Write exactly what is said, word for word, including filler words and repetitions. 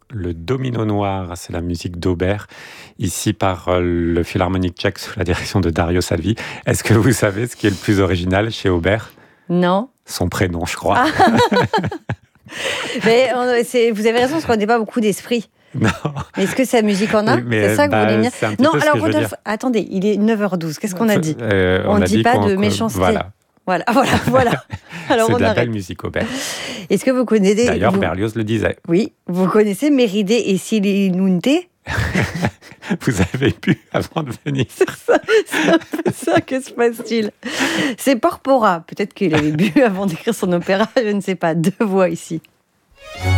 Le Domino Noir, c'est la musique d'Aubert, ici par euh, le Philharmonique tchèque sous la direction de Dario Salvi. Est-ce que vous savez ce qui est le plus original chez Aubert ? Non. Son prénom, je crois. Ah. Mais on, c'est, vous avez raison, parce qu'on n'est pas beaucoup d'esprit. Non. Mais est-ce que sa musique en a ? Mais, mais, c'est ça que bah, vous voulez dire ? c'est un petit Non, peu ce alors, que je veux Rodolphe, dire. attendez, il est neuf heures douze. Qu'est-ce qu'on a dit ? Euh, On On ne a dit dit pas qu'on- de qu'on- méchanceté. Voilà, Voilà, voilà, voilà. Alors c'est on de la arrête. belle musique Aubert. Est-ce que vous connaissez... D'ailleurs, vous... Berlioz le disait. Oui, vous connaissez Méridée et Silinunte ? Vous avez bu avant de venir. C'est ça, c'est un peu ça, que se passe-t-il ? C'est Porpora. Peut-être qu'il avait bu avant d'écrire son opéra, je ne sais pas. Deux voix ici.